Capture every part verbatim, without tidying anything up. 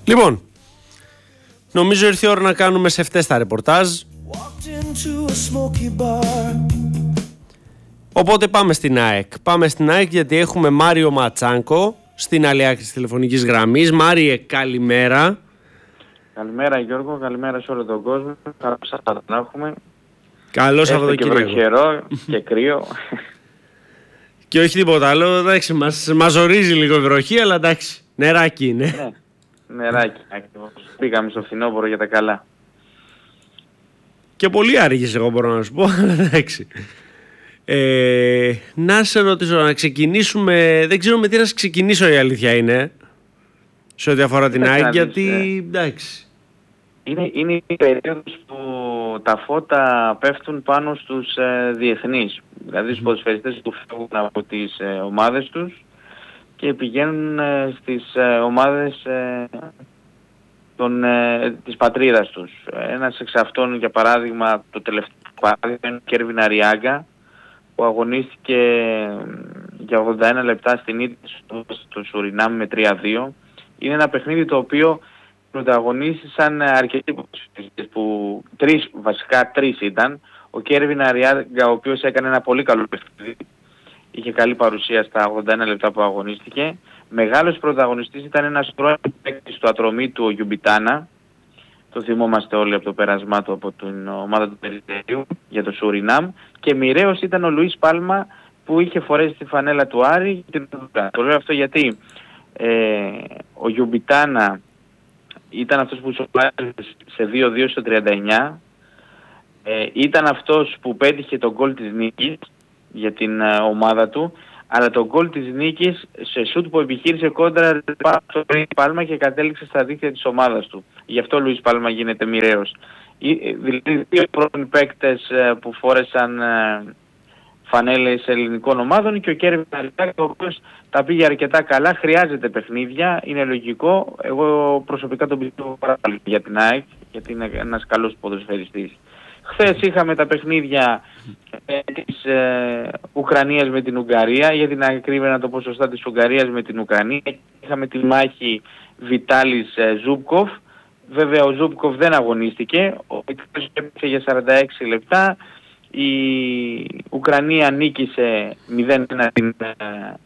Λοιπόν, νομίζω ήρθε η ώρα να κάνουμε σε αυτές τα ρεπορτάζ. Οπότε πάμε στην ΑΕΚ. Πάμε στην ΑΕΚ γιατί έχουμε Μάριο Ματσάνκο στην άλλη άκρη της τηλεφωνικής γραμμής. Μάριε, καλημέρα. Καλημέρα Γιώργο, καλημέρα σε όλο τον κόσμο. Καλό Σαββατοκύριακο να έχουμε. Καλό Σαββατοκύριακο. Και βροχερό και κρύο. Και όχι τίποτα άλλο, εντάξει, μας, μας ορίζει λίγο η βροχή, αλλά εντάξει, νεράκι είναι. Ναι, νεράκι ακριβώς. Πήγαμε στο φθινόπωρο για τα καλά. Και πολύ άργησε, εγώ μπορώ να σου πω, αλλά εντάξει. Ε, να σε ρωτήσω, να ξεκινήσουμε, δεν ξέρω με τι να σε ξεκινήσω, η αλήθεια είναι, σε ό,τι αφορά την ΑΕΚ, γιατί εντάξει. Είναι, είναι η περίοδος που τα φώτα πέφτουν πάνω στους ε, διεθνείς. Δηλαδή στους ποδοσφαιριστές που φεύγουν από τις ε, ομάδες τους και πηγαίνουν ε, στις ε, ομάδες ε, των, ε, της πατρίδας τους. Ένας εξ αυτών, για παράδειγμα, το τελευταίο παράδειγμα είναι ο Κέρβιν Αριάγκα, που αγωνίστηκε για ογδόντα ένα λεπτά στην ήττα στο Σουρινάμ με τρία δύο. Είναι ένα παιχνίδι το οποίο πρωταγωνίστησαν αρκετοί ποδοσφαιριστές, που τρεις, βασικά τρεις ήταν. Ο Κέρβιν Αριάγκα, ο οποίος έκανε ένα πολύ καλό παιχνίδι, είχε καλή παρουσία στα ογδόντα ένα λεπτά που αγωνίστηκε. Μεγάλος πρωταγωνιστής ήταν ένας πρώην παίκτης του Ατρομήτου, ο Γιουμπιτάνα. Το θυμόμαστε όλοι από το πέρασμά του από την ομάδα του Περιστερίου για το Σουρινάμ. Και μοιραίος ήταν ο Λουίς Πάλμα, που είχε φορέσει τη φανέλα του Άρη. Το λέω αυτό γιατί ε, ο Γιουμπιτάνα ήταν αυτός που σοβάρεσε σε δύο δύο στο τριάντα εννιά. Ε, ήταν αυτός που πέτυχε τον γκολ της νίκης για την ε, ομάδα του. Αλλά το γκολ της νίκης σε σούτ που επιχείρησε κόντρα στο Λουίς Πάλμα και κατέληξε στα δίχτυα της ομάδας του. Γι' αυτό ο Λουίς Πάλμα γίνεται μοιραίος. Δηλαδή δύο πρώην παίκτες ε, που φόρεσαν ε, φανέλες ελληνικών ομάδων και ο Κέρβιν Αριάγκα, ο οποίος τα πήγε αρκετά καλά, χρειάζεται παιχνίδια, είναι λογικό. Εγώ προσωπικά τον πιστεύω πάρα πολύ για την ΑΕΚ, γιατί είναι ένας καλός ποδοσφαιριστής. Χθες είχαμε τα παιχνίδια ε, της ε, Ουκρανίας με την Ουγγαρία, για την ακρίβεια να το πω σωστά, της Ουγγαρίας με την Ουκρανία. Είχαμε τη μάχη Βιτάλης ε, Ζούμπκοφ. Βέβαια ο Ζούμπκοφ δεν αγωνίστηκε, ο Βιτάλης έπαιξε για σαράντα έξι λεπτά. Η Ουκρανία νίκησε μηδέν ένα την ε,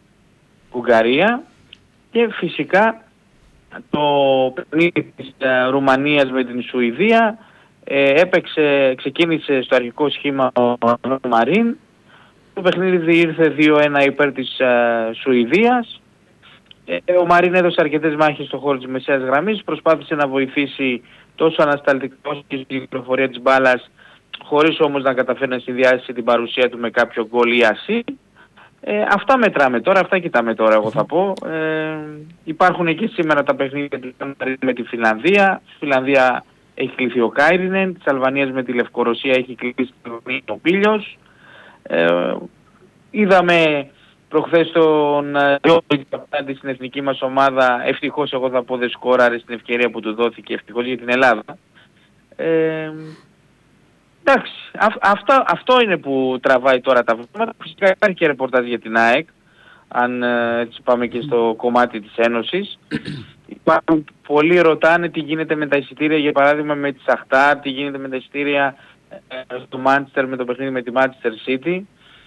Ουγγαρία και φυσικά το παιχνίδι της ε, Ρουμανίας με την Σουηδία ε, έπαιξε, ξεκίνησε στο αρχικό σχήμα ο Μαρίν. Το παιχνίδι ήρθε δύο ένα υπέρ της ε, Σουηδίας. Ε, ο Μαρίν έδωσε αρκετές μάχες στο χώρο της μεσαίας γραμμής, προσπάθησε να βοηθήσει τόσο ανασταλτικά όσο και στην κυκλοφορία της μπάλας, χωρίς όμως να καταφέρει να συνδυάσει την παρουσία του με κάποιο γκολ ή ασί. Ε, αυτά μετράμε τώρα, αυτά κοιτάμε τώρα εγώ θα πω. Ε, υπάρχουν και σήμερα τα παιχνίδια του με τη Φινλανδία. Στη Φινλανδία έχει κληθεί ο Κάιρινεν, της Αλβανίας με τη Λευκορωσία έχει κληθεί ο Πίλιος. Ε, είδαμε προχθές τον Γιώργη απέναντι στην εθνική μας ομάδα. Ευτυχώς εγώ θα πω δεν σκόραρε στην ευκαιρία που του δόθηκε, ευτυχώς για την Ελλάδα. Ε, εντάξει, α, αυτό, αυτό είναι που τραβάει τώρα τα βήματα. Φυσικά υπάρχει και ρεπορτάζ για την ΑΕΚ, αν έτσι πάμε και στο κομμάτι της Ένωσης. Υπάρχουν, πολλοί ρωτάνε τι γίνεται με τα εισιτήρια, για παράδειγμα με τη Σαχτάρ, τι γίνεται με τα εισιτήρια ε, στο Manchester με το παιχνίδι με τη Manchester City.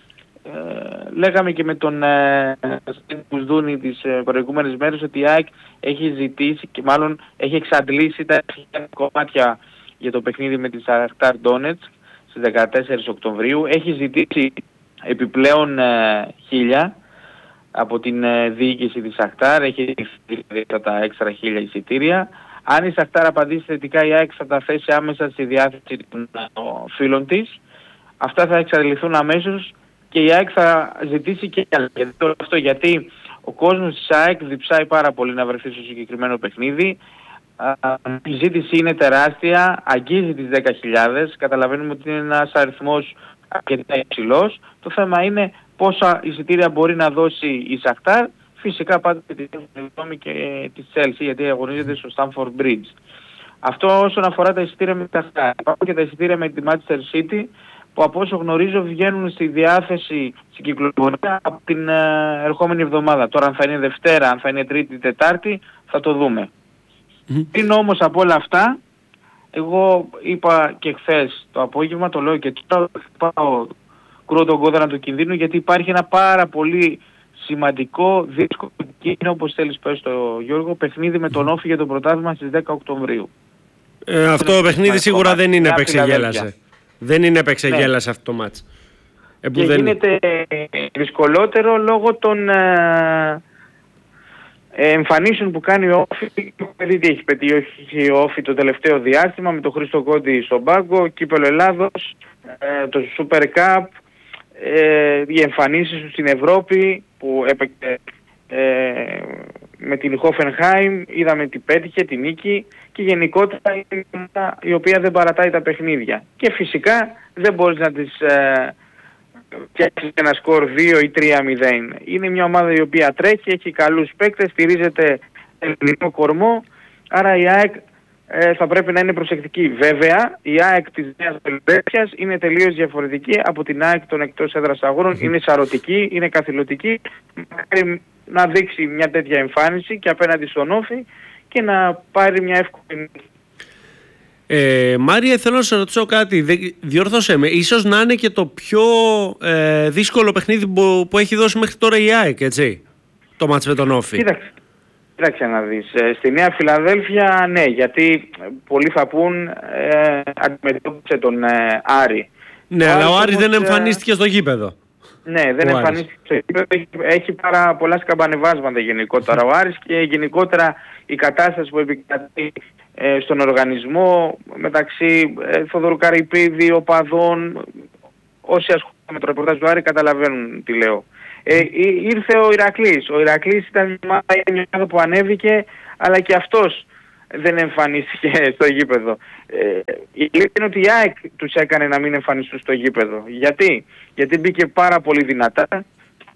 Ε, λέγαμε και με τον ε, Πουσδούνη τις ε, προηγούμενες μέρες ότι η ΑΕΚ έχει ζητήσει και μάλλον έχει εξαντλήσει τα κομμάτια για το παιχνίδι με τη Σαχτάρ Ντόνετσκ στις δεκατέσσερις Οκτωβρίου. Έχει ζητήσει επιπλέον ε, χίλια από την ε, διοίκηση της Σαχτάρ, έχει ζητήσει τα έξτρα χίλια εισιτήρια. Αν η Σαχτάρ απαντήσει θετικά, η ΑΕΚ θα τα θέσει άμεσα στη διάθεση των ε, φίλων της. Αυτά θα εξαντληθούν αμέσως και η ΑΕΚ θα ζητήσει και άλλα. Αυτό γιατί ο κόσμος της ΑΕΚ διψάει πάρα πολύ να βρεθεί στο συγκεκριμένο παιχνίδι. Η ζήτηση είναι τεράστια, αγγίζει τις δέκα χιλιάδες, καταλαβαίνουμε ότι είναι ένας αριθμός αρκετά υψηλός. Το θέμα είναι πόσα εισιτήρια μπορεί να δώσει η Σαχτάρ, φυσικά πάντα τη γνώμη και τη Chelsea, γιατί αγωνίζεται στο Stamford Bridge. Αυτό όσον αφορά τα εισιτήρια με τη Σαχτάρ. Υπάρχουν και τα εισιτήρια με τη Manchester City, που από όσο γνωρίζω βγαίνουν στη διάθεση, στην κυκλοφορία από την uh, ερχόμενη εβδομάδα. Τώρα αν θα είναι Δευτέρα, αν θα είναι Τρίτη, Τετάρτη, θα το δούμε. Mm-hmm. Είναι όμως από όλα αυτά, εγώ είπα και χθες το απόγευμα, το λέω και τώρα, πάω κρούω τον κόδωνα του κινδύνου, γιατί υπάρχει ένα πάρα πολύ σημαντικό, δύσκολο κίνδυνο, όπως θέλεις πες το Γιώργο, παιχνίδι με τον Όφη για το πρωτάθλημα στις δέκα Οκτωβρίου. Ε, αυτό το παιχνίδι σίγουρα δεν είναι επεξεγέλασε. Δεν είναι επεξεγέλασε ναι. αυτό το μάτς. Ε, και δεν... γίνεται δυσκολότερο λόγω των ε, εμφανίσεων που κάνει ο Όφη. Δείτε τι έχει πετύχει ο Όφη το τελευταίο διάστημα με τον Χρήστο Κόντι στον πάγκο, Κύπελλο Ελλάδος, ε, το Super Cup, ε, οι εμφανίσεις του στην Ευρώπη που έπαιξε ε, με την Hoffenheim, είδαμε τι πέτυχε, την νίκη, και γενικότερα είναι μια η οποία δεν παρατάει τα παιχνίδια. Και φυσικά δεν μπορείς να τις ε, φτιάξεις ένα σκορ δύο ή τρία μηδέν. Είναι μια ομάδα η οποία τρέχει, έχει καλούς παίκτες, στηρίζεται ελληνικό κορμό, άρα η ΑΕΚ ε, θα πρέπει να είναι προσεκτική. Βέβαια, η ΑΕΚ της Νέας Βελβέρειας είναι τελείως διαφορετική από την ΑΕΚ των εκτός έδρας αγώνων. Mm-hmm. Είναι σαρωτική, είναι καθηλωτική. Μακάρι να δείξει μια τέτοια εμφάνιση και απέναντι στον Όφη και να πάρει μια εύκολη. Ε, Μάρια, θέλω να σε ρωτήσω κάτι. Διόρθωσέ με. Ίσως να είναι και το πιο ε, δύσκολο παιχνίδι που, που έχει δώσει μέχρι τώρα η ΑΕΚ, έτσι, το μάτς με τον Όφη. Κοίταξε, κοίταξε να δεις. Ε, στη Νέα Φιλαδέλφια, ναι, γιατί πολλοί θα πούν ε, αντιμετώπισε τον ε, Άρη. Ναι, ο αλλά Άρης ο Άρης όμως, δεν εμφανίστηκε στο γήπεδο. Ναι, δεν ο εμφανίστηκε στο γήπεδο. Έχει, έχει πάρα πολλά σκαμπανεβάσματα γενικότερα ο Άρης και γενικότερα η κατάσταση που επικρατεί ε, στον οργανισμό μεταξύ ε, Θοδωρού Καρυπίδη, οπαδών, όσοι ασχολούνται με το ρεπορτάζ του Άρη καταλαβαίνουν τι λέω. Ε, ήρθε ο Ηρακλής. Ο Ηρακλής ήταν μια ομάδα που ανέβηκε, αλλά και αυτός δεν εμφανίστηκε στο γήπεδο. Ε, η αλήθεια είναι ότι η ΑΕΚ τους έκανε να μην εμφανιστούν στο γήπεδο. Γιατί? Γιατί μπήκε πάρα πολύ δυνατά